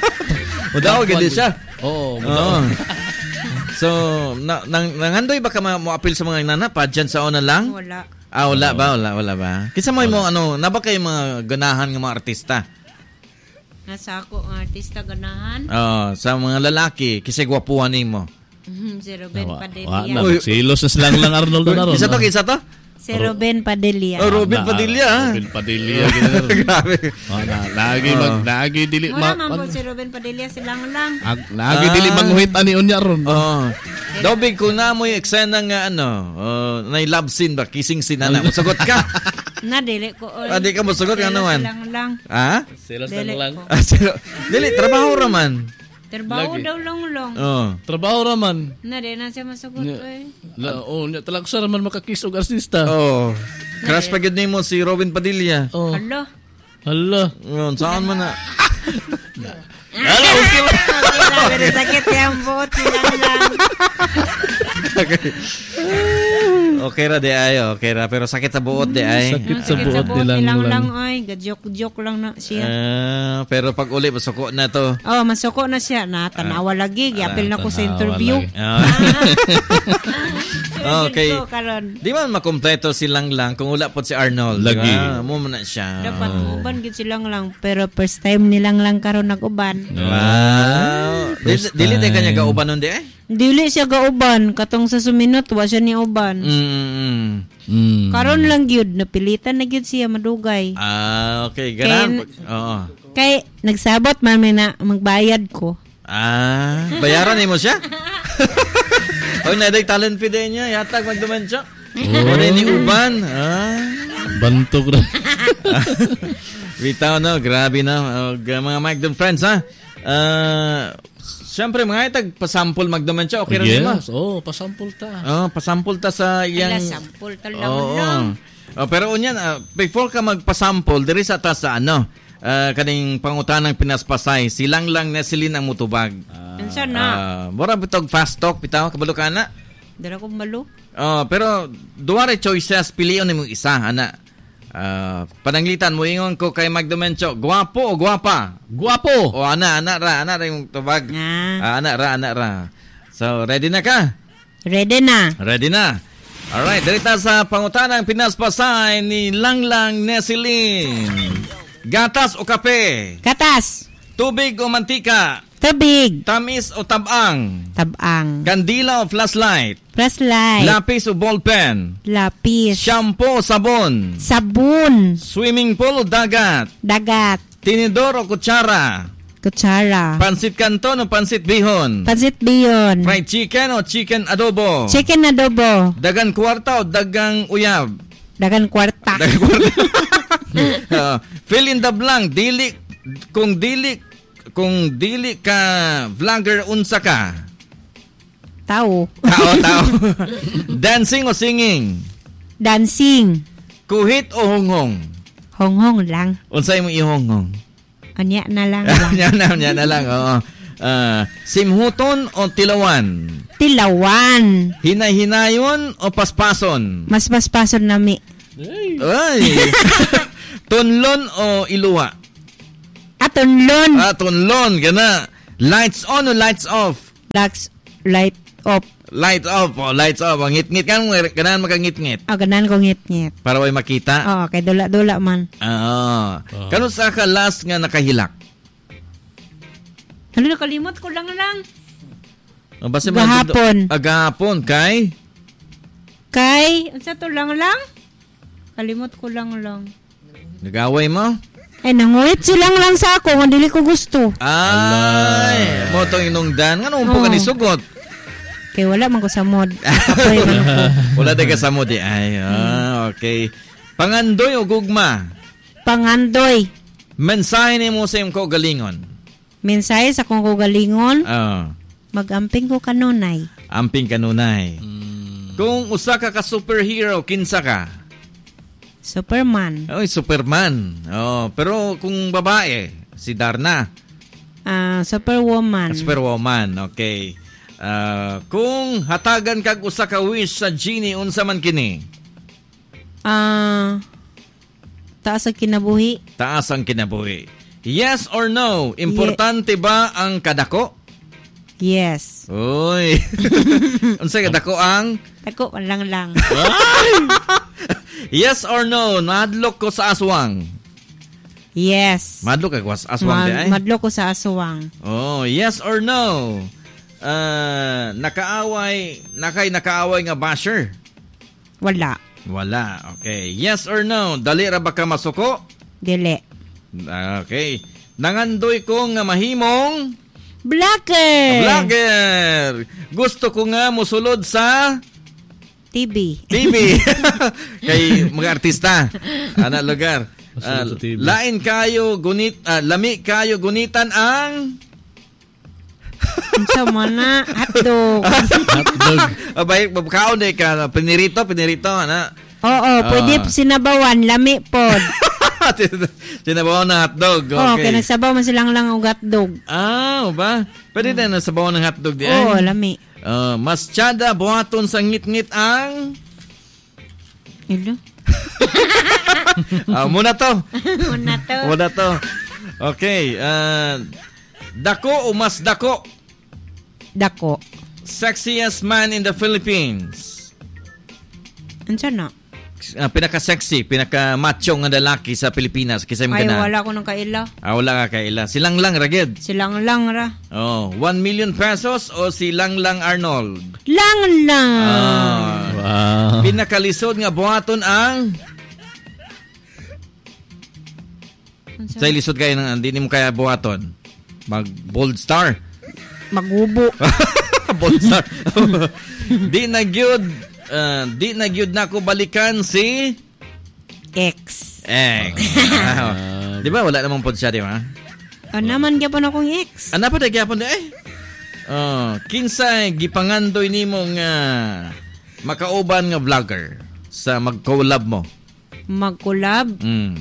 Udaw gid siya. Oo, Oo. So, na, nang nangandoy ba ka ma- mo apil sa mga nana pa dyan sa ona lang? Wala. Ah, wala ba? Wala, wala ba? Kinsa mo mo ano, na ba kay mga ganahan ng mga artista? Nasa ako ang artista ganahan. Oh, sa mga lalaki, kisay gwapuhan nimo. Mhm, si Ruben Wala, Padilla. Uy. silos na lang lang Arnold na ron. Isa to, isa to? Si Ruben Padilla. Oh, Robin Padilla. ah. Robin Padilla. gini na ron. Grabe. Oh, na, lagi mag, lagi dili, Wala ma, man po si Ruben Padilla silang lang. ag, lagi Ah. dili manguhit ani unya ron. Oh. Daw big kung na mo yung eksena nga ano, uh, na love scene ba, kissing scene ana, musugot ka. Na dili ko. oy. Ah, di ka musugot nga naman. Silang lang. Ha? Silos Dili lang lang. ko. Ah, sino? Dili trabaho ra man. Trabaho Lagi. daw long long. Oh. Trabaho raman. Na di na siya masugot. Nya- oy. La, oh, nya talag sa raman makakiss og artista. Oh. Crush pa gid nimo si Robin Padilla. Oh. Hala. Hala. Yun, saan man na? Hala, okay lang. Okay lang, pero sakit yung buot silang lang. Okay ra di ay, okay ra, pero sakit sa buot di ay. Sakit Ang sa sakit buot nilang nilang lang. lang ay. Gajoke-joke lang na siya. Ah, pero pag uli masuko na to. Oh, masuko na siya. Na, tanawa lagi. Yapil na ko sa tanawa interview. lagi. Ah. Okay. Ko, karon. Di man makompleto silang lang kung wala po si Arnold. Lagi. Diba? Mo man na siya. Dapat uban gid silang lang. Pero first time nilang lang karon nag-uban. Wow. Dili, dili din kanya kauban nun di ay? Dili siya gauban. Katong sa suminot, wa siya ni uban. Mm. Mm. Karon lang gyud napilitan na gyud siya madugay. Ah, okay. Ganan. Oo. Kay nagsabot man may na magbayad ko. Ah, bayaran ni mo siya? Oy, naday talent fee din niya. Yatag magdumensya. Oh. Wala ni uban. Ah. Bantog ra. Bitaw no, grabe na. Uh, mga Magdum friends ha. Uh, Siyempre mga itag pasample magdumensya. Okay rin mo. Yes. Oh, pasampol ta. Oh, pasample ta sa iyang... Ala sample tal lang Oo. lang. Oh, pero unyan, uh, before ka magpasample, diri sa ta sa ano, uh, kaning pangutanang pinaspasay, silang lang na silin ang mutubag. Unsa na? Uh, mura bitog fast talk, bitaw, kabalo ka na. Dara ko malo. Oh, pero duware choices, piliyon ni mong isa, ana. Uh, pananglitan mo ingon ko kay Magdomencio, gwapo o gwapa? Guwapo. O ana, ana ra, ana ra yung tubag. Ah, Ah, ana ra, ana ra. So, ready na ka? ready na. Ready na. Alright, dirita sa pangutanang pinaspasay ni Langlang Nesilin. Gatas o kape? Katas. Tubig o mantika? Tabig. Tamis o tabang? Tabang. Kandila o flashlight? Flashlight. Lapis o ballpen? Lapis. Shampoo o sabon? Sabon. Swimming pool o dagat? Dagat. Tinidor o kutsara? Kutsara. Pansit kanton o pansit bihon? Pansit biyon. Fried chicken o chicken adobo? Chicken adobo. Dagang kwarta o dagang uyab? Dagan kwarta. Dagang kwarta. Uh, fill in the blank. Dili, kung dili, kung dili ka vlogger, unsa ka? Tao. Tao, tao. Dancing o singing? Dancing. Kuhit o honghong? Honghong lang. Unsay mo ihonghong? Anya na lang lang. Yan na, yan na lang. Oo. Ah, simhuton o tilawan? Tilawan. Hinay-hinayon o paspason? Mas paspason nami. Ay! Tunlon o iluwa? Atonlon. Ah, tunlon, gana. Lights on o lights off? Lax light off. Light off o lights off. Ang ngit-ngit ka, ganahan makangit-ngit. Ah, ganan ko ngit-ngit. Para way makita? Oo, kay dula-dula man. Ah. Kano sa ka last nga nakahilak? Ano nakalimot ko lang lang. Ah, basta Gahapon. Ah, gahapon, kay? Kay, unsa to lang lang? Kalimot ko lang lang. Nagaway mo? Ay, nanguhit silang lang sa ako, kung dili ko gusto. Ay, mo itong inungdan. Ano mo Oo. ka ni sugot? Kay wala man ko sa mod. Apoy man ko. Wala tayo kasamo di. Ay, ah, okay. Pangandoy o gugma? Pangandoy. Mensahe ni mo sa iyong kaugalingon? Mensahe sa kong kugalingon, Ah, magamping ko kanunay. amping kanunay. Kung usa ka ka superhero, kinsa ka? Superman. Oy, Superman. Oh, pero kung babae, si Darna. Ah, Superwoman. Superwoman, okay. Ah, kung hatagan kag usa ka wish sa genie, unsa man kini? Ah, taas ang kinabuhi. Taas ang kinabuhi. Yes or no? Importante ba ang kadako? Yes. Uy. Unsa kadako ang? Tako man lang lang. Yes or no? Madlok ko sa aswang. Yes. Madlok ka sa aswang di Ma- ay? madlo ko sa aswang. Oh, yes or no? Ah, nakaaway, nakay nakaaway nga basher? Wala. Wala. Okay. Yes or no? Dali ra ba ka masuko? Dili. Okay. Nangandoy ko nga mahimong Blacker. vlogger. Gusto ko nga musulod sa T V. T V. Kay mga artista. Ana lugar. Ah, Musulod sa T V. lain kayo gunit ah, lami kayo gunitan ang Unsa man na hotdog. Hotdog. abay kaon day ka pinirito pinirito ana. Oo, pwede Ah. sinabawan, lami pod. Sinabaw na hotdog. Oo, Okay. kaya nagsabaw man silang lang og hotdog. Ah, o ba? Pwede na nasabaw ng hotdog di ay? Oo, lami. Ah, mas tiyada buhaton sa ngit-ngit ang Hello? ah, muna to. Una to. Muna to. Okay. ah, dako o mas dako? Dako. Sexiest man in the Philippines. Unsa na? Ah, pinaka-sexy, pinaka-macho nga lalaki sa Pilipinas. Kisay mo Ay, ka na. wala ko ng kaila. Ah, wala ka kaila. Silang lang, ragid. Silang lang ra. Oh, one million pesos o si Lang Lang Arnold? Lang lang. Ah. Wow. Pinakalisod nga buhaton ang Unsa? sa lisod kayo nang hindi mo kaya buhaton. Mag bold star. Magubo. Bold star. Di na gyud ah, di na gyud nako balikan si X. eh. Di ba wala namang pod siya, di ba? Ah, naman gyapon akong X. Ano pa gyapon di eh? Oh, kinsay gipangandoy nimo nga makauban nga vlogger sa mag-collab mo? Magkulab Mm.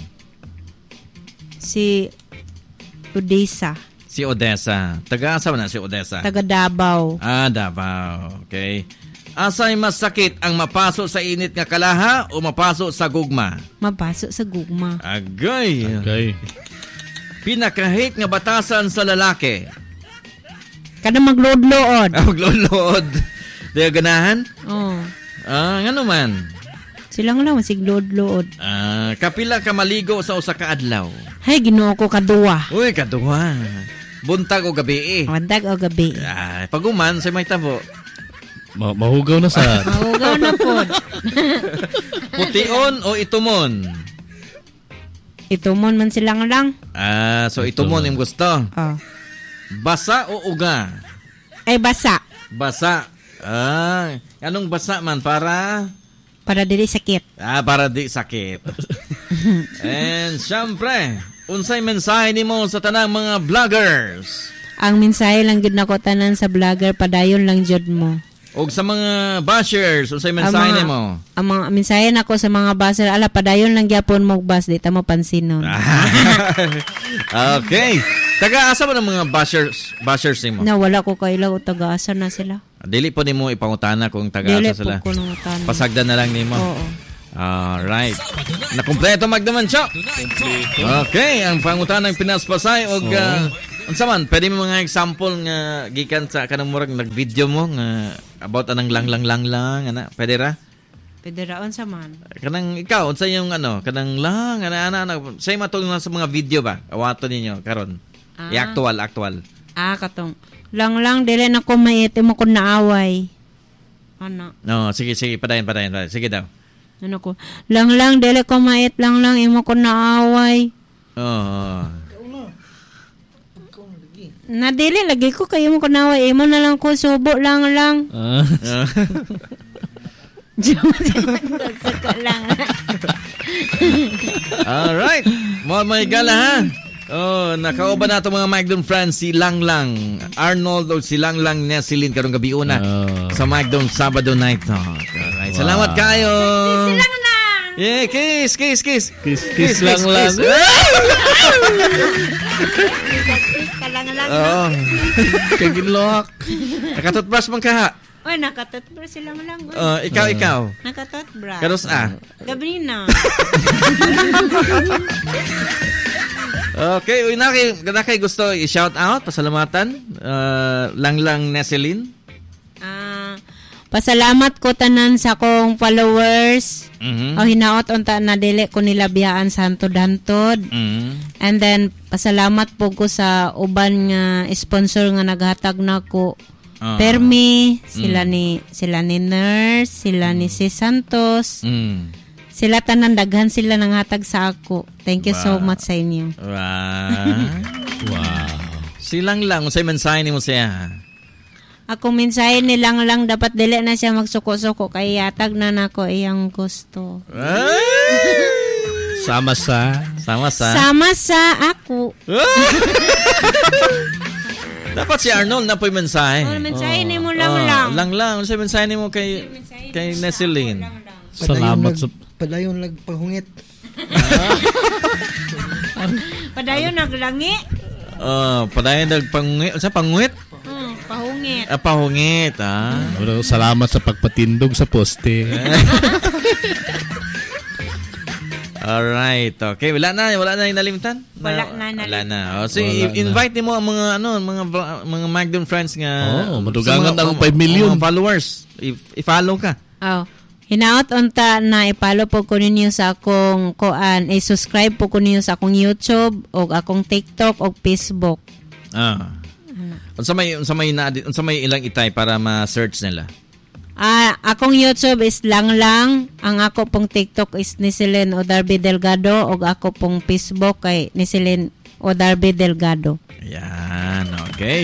si Odessa, Si Odessa. Taga asa man na si Odessa? taga Davao. Ah, Davao. Okay. Asay mas sakit ang mapaso sa init nga kalaha o mapaso sa gugma? Mapasok sa gugma. Agay. Okay. Pinaka-hate nga batasan sa lalaki. Kada maglood-lood. Ah, maglolood. Di ka ganahan? Oh. Ah, nga naman. Silang lang masig lood-lood. Ah, kapila ka maligo sa usa ka adlaw. Hay, Ginoo ko kaduwa. Uy, kaduha. Buntag o gabi eh. Wandag o gabi. Ah, paguman sa may tabo. Ma- mahugaw na sa... Mahugaw na pod. Pution o itumon? Itumon man silang lang. Ah, so itumon yung gusto. Oh. Basa o uga? Ay, basa. Basa. Ah, anong basa man para? Para dili sakit. Ah, para di sakit. And syempre, unsay mensahe nimo sa tanang mga vloggers? Ang mensahe lang gid nako tanan sa vlogger, padayon lang jud mo. Og sa mga bashers, unsay Ang mensahe mga- nimo? Ang mga mensahe nako sa mga baser, ala padayon lang gyapon mo bas, di ta mo pansinon. okay. Taga-asa ba ng mga bashers, bashers mo? Na wala ko kailaw o taga-asa na sila. Dili po nimo ipangutana kung Dili taga-asa po sila. ko nung utana. Pasagdan na lang nimo. Oo. Alright. Nakumpleto Magdaman Chok. Okay, ang pangutanang Pinas Pasay og uh, unsa man, pwede mo mga example nga gikan sa kanang murag nag-video mo nga about anang lang lang lang lang ana, pwede ra? Pwede raon sa man. Kanang ikaw unsa yung ano, kanang lang ana ana, ana say matong na sa mga video ba? Awato ninyo karon. Ah. I-actual, actual. Ah, katong. Lang lang, dili na ko maiti mo kung naaway. Ano? No, sige, sige, padayon, padayon, padayon. Sige daw. Ano ko? Lang lang, dili ko mait lang lang, imo ko naaway. Oo. Oh. Nadili, lagi ko kayo mo ko naaway. Imo na lang ko, subo lang lang. Ah. Saka lang. Alright. Mo may gala ha. Oh, nakauban nato mga Magdon friends si Lang Lang Arnold o si Lang Lang Nesilin karong gabi una Oh. sa Magdon Sabado Night Talk. Alright, salamat kayo. Si lang lang. Yeah, kiss, kiss, kiss. Kiss, kiss lang lang. Ka lang lang. Oh. Kagilok. Nakatutbrush man ka ha. Oy, nakatutbrush si lang lang. oy. Oh, ikaw, ikaw. Nakatutbrush. Karos ah. Gabi na. Okay, uy, naki, naki gusto i-shout out, pasalamatan. Uh, Lang Lang Nesilin. Ah, pasalamat ko tanan sa akong followers. Mhm. O hinaot unta na dili ko nila biyaan sa hantod-hantod. Mhm. And then pasalamat po ko sa uban nga sponsor nga naghatag nako. Ah. Permi, sila ni sila ni Nurse, sila ni Si Santos. Mm. Sila tanan daghan sila nang hatag sa ako. Thank you so much sa inyo. Wow. Wow. Silang lang, unsay mensahe nimo siya? Ako mensahe nilang lang dapat dili na siya magsuko-suko kay yatag na nako iyang gusto. Sama sa Sama sa. Sama sa ako. Dapat si Arnold na po'y mensahe. Oh, mensahe ni mo lang Oh, lang. lang lang, unsay mensahe nimo kay kay Nesilin? salamat sa Padayon nagpahungit. Padayon naglangi. Oh, padayon dag pangungit, unsa pangungit? Hmm, pahungit. Ah, pahungit, ah. Wala, salamat sa pagpatindog sa poste. Alright. Okay, wala na, wala na inalimtan? Wala na inalimtan. Wala na. O, so, Wala i- invite nimo ang mga ano, mga vla- mga Magdon friends nga. Oo, madugangan sa mga- na ang five million. mga followers. I- i-follow ka. Oh. Hinaot unta na ipalo po ko ninyo sa akong kuan, i-subscribe po ko ninyo sa akong YouTube o akong TikTok o Facebook. Ah. Unsa may unsa may na unsa may ilang itay para ma-search nila? Ah, akong YouTube is lang lang, ang ako pong TikTok is Nisilin Odarby Delgado o ako pong Facebook kay Nisilin Odarby Delgado. Ayan, okay.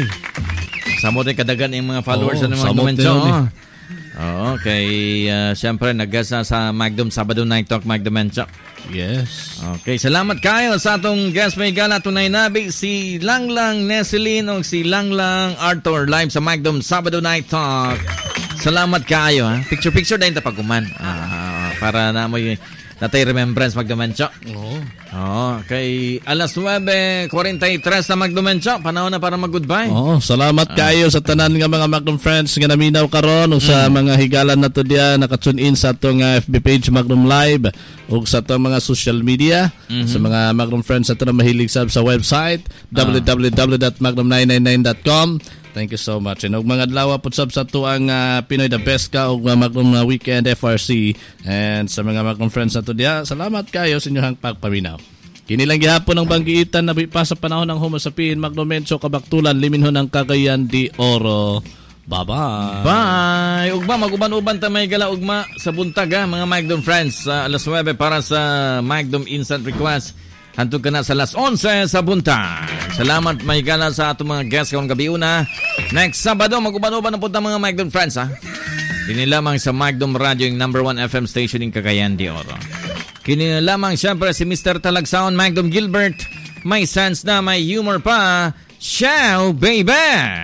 Samot din kadagan yung mga followers Oo, ng mga samot Magdom. din yun eh. Oo, okay. Uh, Siyempre, nagasa sa Magdom Sabado Night Talk, Magdom Chok. Yes. Okay, salamat kayo sa atong guest may gala tunay nabi si Lang Lang Nesilin o si Lang Lang Arthur live sa Magdom Sabado Night Talk. Salamat kayo ha. Picture picture din ta paguman. Ah, para na mo yung natay remembrance Magdomencho. Oo. Oh, kay alas nuwebe forty-three na Magdomencho. Panahon na para mag-goodbye. Oo, salamat kayo sa tanan nga mga Magnum friends nga naminaw karon ug sa mga higalan nato diya nakatune in sa atong uh, F B page Magnum Live ug sa atong mga social media sa mga Magnum friends ato na mahilig sab sa website w w w dot magnum nine nine nine dot com. Thank you so much. And ug mga adlaw po sab sa tuang uh, Pinoy the Best ka ug uh, Magnum uh, Weekend F R C and sa mga Magnum friends nato diya. Salamat kayo sa inyong pagpaminaw. Kini lang gihapon ang banggiitan na pa sa panahon ng humasapin Magnomencho kabaktulan liminhon ng Cagayan de Oro. Bye-bye. Bye! Ugma, maguban-uban ta may gala ugma sa buntag ha, mga Magdom friends. Sa alas nuwebe para sa Magdom Instant Request. Hantog ka na sa alas onse sa buntag. Salamat may gala sa atong mga guests kawang gabi una. Next Sabado, maguban-uban na punta mga Magdom friends ha. Kini lamang sa Magdom Radio, yung number one F M station in Cagayan de Oro. Kini lamang siyempre si Mister Talagsaon, Magdom Gilbert. May sense na, may humor pa. Ciao, baby!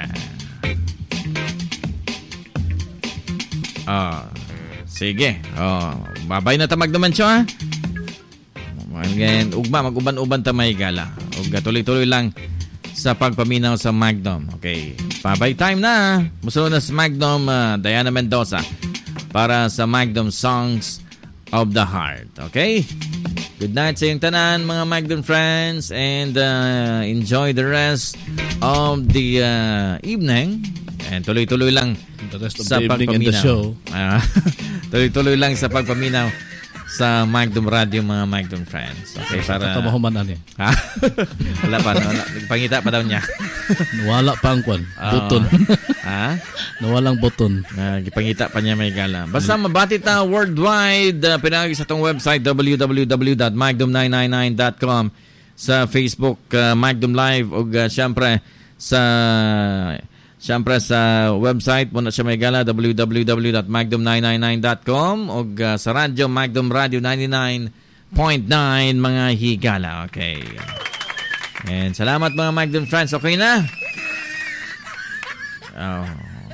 Oh, sige. Oh, babay na ta Magdomencho ha. Again, ugma maguban-uban ta may gala. Ug tuloy-tuloy lang sa pagpaminaw sa Magnum. Okay. Pabay time na. Musunod na sa Magnum, uh, Diana Mendoza para sa Magnum Songs of the Heart. Okay? Good night sa iyong tanan, mga Magnum friends, and uh, enjoy the rest of the uh, evening. And tuloy-tuloy lang The rest of sa the evening in the pagpaminaw. show. Ah, tuloy-tuloy lang sa pagpaminaw sa Magnum Radio, mga Magnum friends. Okay, para... Katamahuman na niya. Ha? Wala pa. Wala. Pangita pa daw niya. Nawala pa ang kwan. Buton. Ha? Nawalang buton. Uh, pangita pa niya may gala. Basta mabati ta worldwide. Uh, pinagi sa itong website w w w dot magnum nine nine nine dot com, sa Facebook uh, Magnum Live, o uh, syempre sa syempre sa website mo na siya may gala w w w dot magnum nine nine nine dot com, o uh, sa radyo Magnum Radio ninety-nine point nine, mga higala. Okay. And salamat mga Magnum friends. Okay na? Oh.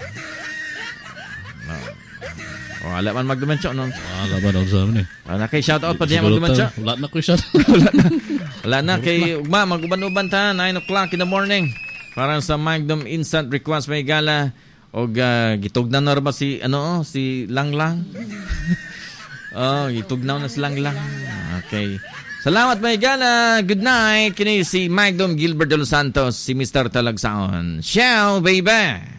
No. Oh, wala man magdumensyo, no? Wala ba daw sa amin eh. Wala kay shoutout pa diyan magdumensyo. Wala na ko siya. Wala na. Wala na kay ugma, mag-uban-uban ta nine o'clock in the morning. Para sa Magnum Instant Request may gala, og uh, gitugnaw na ba si ano si Langlang? Oh, gitugnaw na si Langlang. Okay. Salamat may gala. Good night. Kini si Magnum Gilbert de los Santos, si Mister Talagsaon. Ciao, baby.